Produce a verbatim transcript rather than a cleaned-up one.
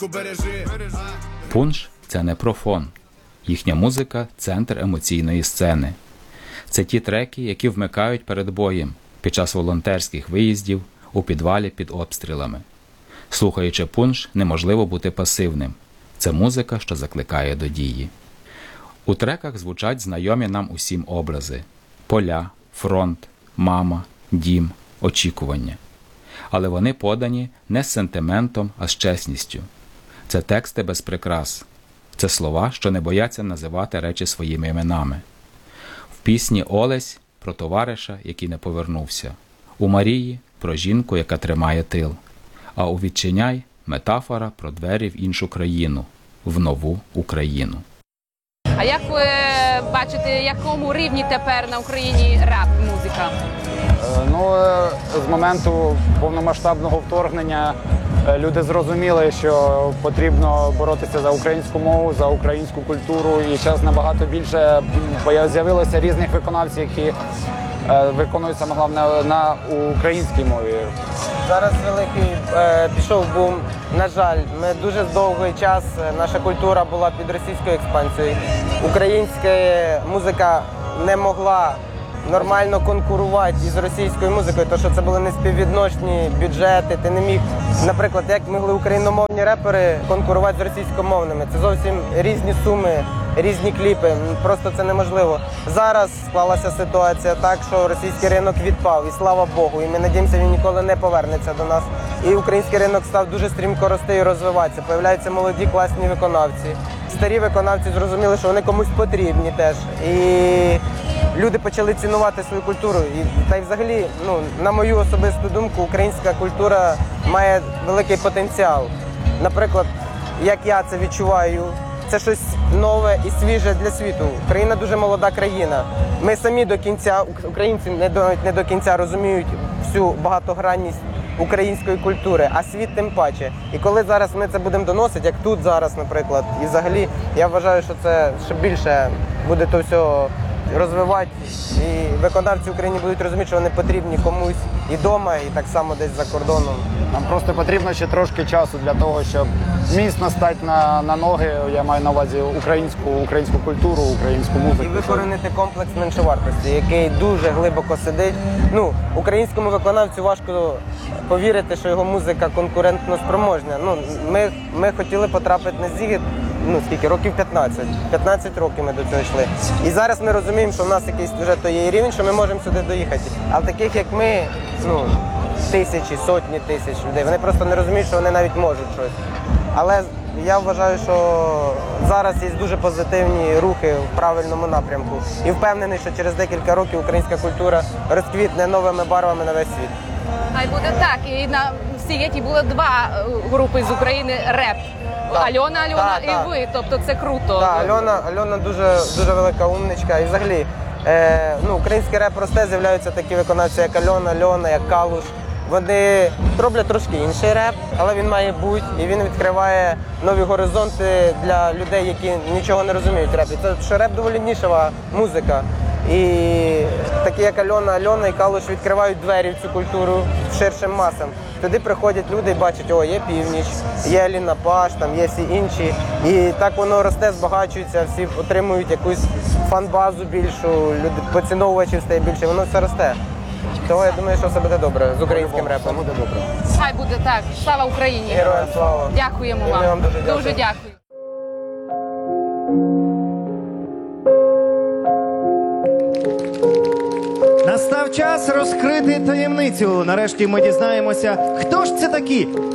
Пунш – це не про фон. Їхня музика – центр емоційної сцени. Це ті треки, які вмикають перед боєм, під час волонтерських виїздів, у підвалі під обстрілами. Слухаючи пунш, неможливо бути пасивним. Це музика, що закликає до дії. У треках звучать знайомі нам усім образи – поля, фронт, мама, дім, очікування. Але вони подані не з сентиментом, а з чесністю. Це тексти без прикрас. Це слова, що не бояться називати речі своїми іменами. В пісні «Олесь» – про товариша, який не повернувся. У «Марії» – про жінку, яка тримає тил. А у «Відчиняй» – метафора про двері в іншу країну, в нову Україну. А як ви бачите, якому рівні тепер на Україні реп-музика? Ну, з моменту повномасштабного вторгнення люди зрозуміли, що потрібно боротися за українську мову, за українську культуру. І зараз набагато більше з'явилося різних виконавців, які виконують саме головне на українській мові. Зараз великий е, пішов бум. На жаль, ми дуже довгий час, наша культура була під російською експансією. Українська музика не могла нормально конкурувати із російською музикою, тому що це були неспіввідносні бюджети. Ти не міг, наприклад, як могли україномовні репери конкурувати з російськомовними. Це зовсім різні суми, різні кліпи, просто це неможливо. Зараз склалася ситуація так, що російський ринок відпав, і слава Богу, і ми надіємося, він ніколи не повернеться до нас. І український ринок став дуже стрімко рости і розвиватися. Появляються молоді, класні виконавці. Старі виконавці зрозуміли, що вони комусь потрібні теж. І люди почали цінувати свою культуру. І, та й взагалі, ну, на мою особисту думку, українська культура має великий потенціал. Наприклад, як я це відчуваю, це щось нове і свіже для світу. Україна дуже молода країна. Ми самі до кінця, українці не до, не до кінця розуміють всю багатогранність української культури, а світ тим паче. І коли зараз ми це будемо доносити, як тут зараз, наприклад, і взагалі, я вважаю, що це ще більше буде то все розвивати, і виконавці в Україні будуть розуміти, що вони потрібні комусь і вдома, і так само десь за кордоном. Нам просто потрібно ще трошки часу для того, щоб міцно стати на, на ноги, я маю на увазі українську, українську культуру, українську музику. І викорінити комплекс меншовартості, який дуже глибоко сидить. Ну, українському виконавцю важко повірити, що його музика конкурентно спроможна. Ну, ми, ми хотіли потрапити на Зігіт, ну, скільки, років п'ятнадцять. п'ятнадцять років ми до цього йшли. І зараз ми розуміємо, що в нас якийсь вже то є рівень, що ми можемо сюди доїхати. А таких, як ми, ну, тисячі, сотні тисяч людей, вони просто не розуміють, що вони навіть можуть щось. Але я вважаю, що зараз є дуже позитивні рухи в правильному напрямку. І впевнений, що через декілька років українська культура розквітне новими барвами на весь світ. Хай буде так. І на Сігеті було два групи з України реп. Так. Альона, Альона так, і так. ви. Тобто це круто. Так, Альона, Альона дуже, дуже велика умничка. І взагалі, е, ну, український реп росте, з'являються такі виконавці, як Альона, Альона, як Калуш. Вони роблять трошки інший реп, але він має бути, і він відкриває нові горизонти для людей, які нічого не розуміють в репі. Це що реп доволі нішева музика. І такі, як Альона, Альона і Калуш відкривають двері в цю культуру ширшим масам. Туди приходять люди і бачать, о, є Північ, є Аліна Паш, там є всі інші. І так воно росте, збагачується, всі отримують якусь фан-базу більшу, люди, поціновувачів стає більше, воно все росте. Тому я думаю, що все буде добре з українським репом. Буде добре. Хай буде так. Слава Україні! Героям слава! Дякуємо І ми вам. вам дуже дякуємо. Дуже дякую. Настав час розкрити таємницю. Нарешті ми дізнаємося, хто ж це такі